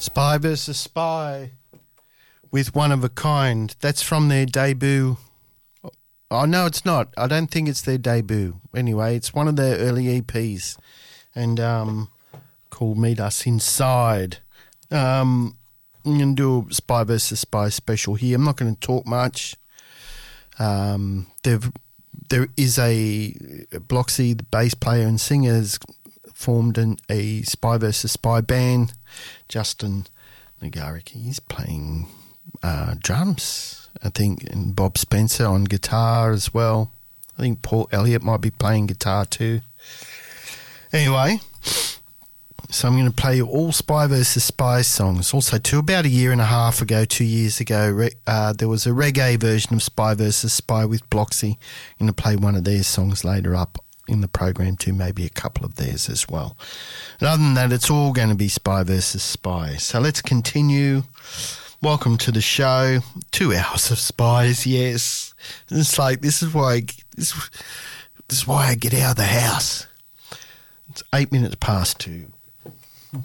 Spy vs. Spy with One of a Kind. That's from their debut. Oh, no, it's not. I don't think it's their debut. Anyway, it's one of their early EPs and called Meet Us Inside. I'm going to do a Spy vs. Spy special here. I'm not going to talk much. There is a Bloxy, the bass player and singer, has formed a Spy vs. Spy band. Justin Nagarick, he's playing drums, I think, and Bob Spencer on guitar as well. I think Paul Elliott might be playing guitar too. Anyway, so I'm going to play all Spy vs. Spy songs. Also, about 2 years ago, there was a reggae version of Spy vs. Spy with Bloxy. I'm going to play one of their songs later up in the program too, maybe a couple of theirs as well. And other than that, it's all going to be Spy vs. Spy. So let's continue. Welcome to the show. 2 hours of Spies, yes. It's like, this is why I get out of the house. It's 8 minutes past 2.